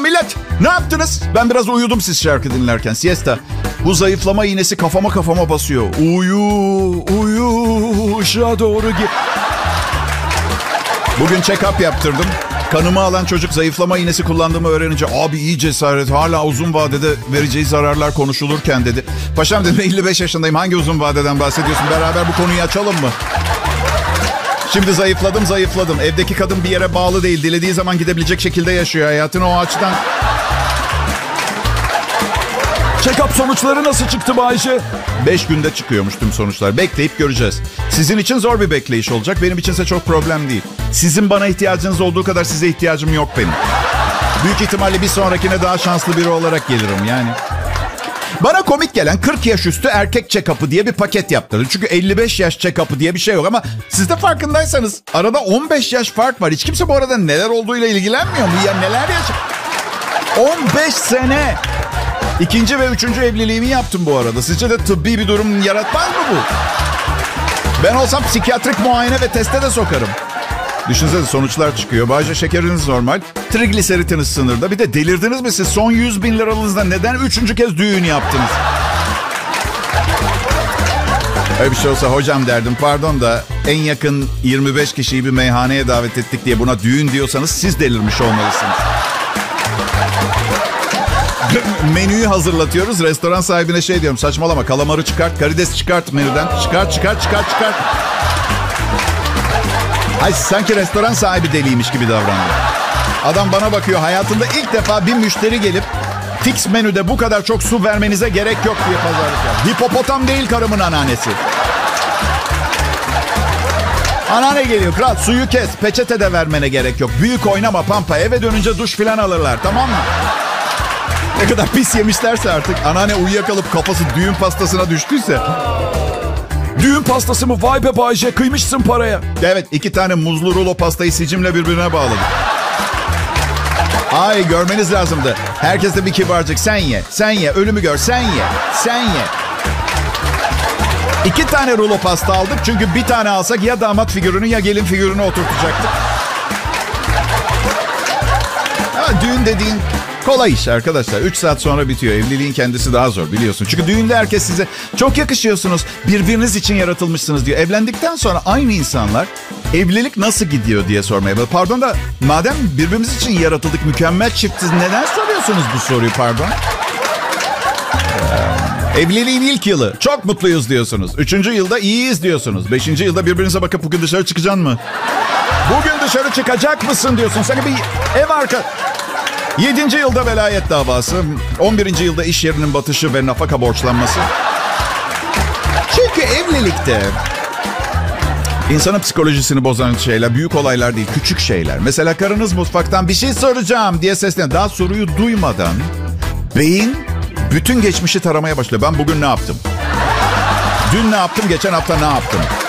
millet. Ne yaptınız? Ben biraz uyudum siz şarkı dinlerken. Siesta. Bu zayıflama iğnesi kafama basıyor. Uyu, ışığa doğru git. Bugün check-up yaptırdım. Kanımı alan çocuk zayıflama iğnesi kullandığımı öğrenince abi iyi cesaret, hala uzun vadede vereceği zararlar konuşulurken dedi. Paşam dedim 55 yaşındayım, hangi uzun vadeden bahsediyorsun, beraber bu konuyu açalım mı? Şimdi zayıfladım. Evdeki kadın bir yere bağlı değil, dilediği zaman gidebilecek şekilde yaşıyor hayatını, o açıdan. Check-up sonuçları nasıl çıktı Bayşe? 5 günde çıkıyormuş tüm sonuçlar. Bekleyip göreceğiz. Sizin için zor bir bekleyiş olacak. Benim içinse çok problem değil. Sizin bana ihtiyacınız olduğu kadar size ihtiyacım yok benim. Büyük ihtimalle bir sonrakine daha şanslı biri olarak gelirim yani. Bana komik gelen 40 yaş üstü erkek check-up'ı diye bir paket yaptırdı. Çünkü 55 yaş check-up'ı diye bir şey yok ama siz de farkındaysanız arada 15 yaş fark var. Hiç kimse bu arada neler olduğuyla ilgilenmiyor mu? Ya neler yaşıyor? 15 sene. İkinci ve üçüncü evliliğimi yaptım bu arada. Sizce de tıbbi bir durum yaratmaz mı bu? Ben olsam psikiyatrik muayene ve teste de sokarım. Düşünsenize sonuçlar çıkıyor. Bayce şekeriniz normal. Trigliseritiniz sınırda. Bir de delirdiniz mi siz? Son 100 bin liranızda neden 3. kez düğün yaptınız? Öyle bir şey olsa hocam derdim, pardon da en yakın 25 kişiyi bir meyhaneye davet ettik diye buna düğün diyorsanız siz delirmiş olmalısınız. Menüyü hazırlatıyoruz. Restoran sahibine şey diyorum, saçmalama, kalamarı çıkart, karides çıkart menüden. Çıkart. Ay sanki restoran sahibi deliymiş gibi davranıyor. Adam bana bakıyor, hayatında ilk defa bir müşteri gelip fix menüde bu kadar çok su vermenize gerek yok diye pazarlık yapıyor. Hipopotam değil karımın anneannesi. Anneanne geliyor, kral suyu kes, peçete de vermene gerek yok. Büyük oynama pampa, eve dönünce duş filan alırlar, tamam mı? Ne kadar pis yemişlerse artık. Anneanne uyuyakalıp kafası düğün pastasına düştüyse. Düğün pastası mı? Vay be Bayşe, kıymışsın paraya. Evet, 2 tane muzlu rulo pastayı sicimle birbirine bağladım. Ay görmeniz lazımdı. Herkes de bir kibarcık. Sen ye, ölümü gör, sen ye. 2 tane rulo pasta aldık çünkü bir tane alsak ya damat figürünü ya gelin figürünü oturtacaktık. Ya, düğün dediğin kolay iş arkadaşlar. 3 saat sonra bitiyor. Evliliğin kendisi daha zor biliyorsun. Çünkü düğünde herkes size çok yakışıyorsunuz, birbiriniz için yaratılmışsınız diyor. Evlendikten sonra aynı insanlar evlilik nasıl gidiyor diye sormaya başlıyor. Pardon da madem birbirimiz için yaratıldık, mükemmel çiftiz, neden soruyorsunuz bu soruyu pardon? Evliliğin ilk yılı çok mutluyuz diyorsunuz. 3. yılda iyiyiz diyorsunuz. 5. yılda birbirinize bakıp bugün dışarı çıkacaksın mı? Bugün dışarı çıkacak mısın diyorsun. Seni bir ev arka... 7. yılda velayet davası. 11. yılda iş yerinin batışı ve nafaka borçlanması. Çünkü evlilikte insanın psikolojisini bozan şeyler büyük olaylar değil, küçük şeyler. Mesela karınız mutfaktan bir şey soracağım diye sesleniyor. Daha soruyu duymadan beyin bütün geçmişi taramaya başlıyor. Ben bugün ne yaptım? Dün ne yaptım? Geçen hafta ne yaptım?